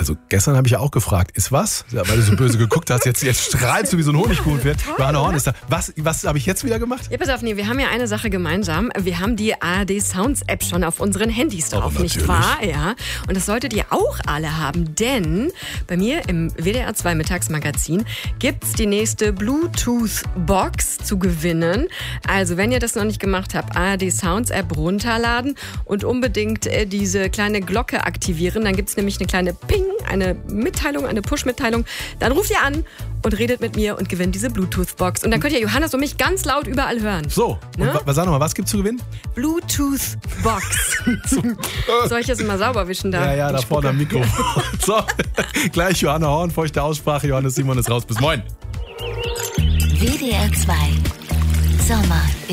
Also gestern habe ich ja auch gefragt, ist was? Ja, weil du so böse geguckt hast, jetzt strahlst du wie so ein Honigkuchenpferd. Johanna Horn ist da. Was habe ich jetzt wieder gemacht? Ja, pass auf, wir haben ja eine Sache gemeinsam. Wir haben die ARD Sounds App schon auf unseren Handys drauf, nicht wahr? Ja. Und das solltet ihr auch alle haben, denn bei mir im WDR 2 Mittagsmagazin gibt's die nächste Bluetooth-Box zu gewinnen. Also wenn ihr das noch nicht gemacht habt, ARD Sounds App runterladen und unbedingt diese kleine Glocke aktivieren. Dann gibt's nämlich eine kleine Ping, eine Mitteilung, eine Push-Mitteilung. Dann ruft ihr an und redet mit mir und gewinnt diese Bluetooth-Box. Und dann könnt ihr Johannes und mich ganz laut überall hören. So, ne? Und sag nochmal, was gibt's zu gewinnen? Bluetooth-Box. Soll ich das mal sauber wischen da? Ja, da vorne am Mikro. So, gleich Johanna Horn, feuchte Aussprache. Johannes Simon ist raus. Bis moin. WDR 2 Sommer